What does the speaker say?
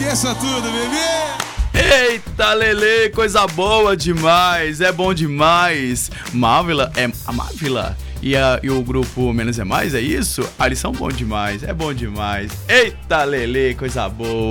Esqueça tudo, bebê! Eita, Lelê, coisa boa demais, é bom demais. Mávila é a Mávila e o grupo Menos é Mais, é isso? Ah, eles são bons demais, é bom demais. Eita, Lelê, coisa boa.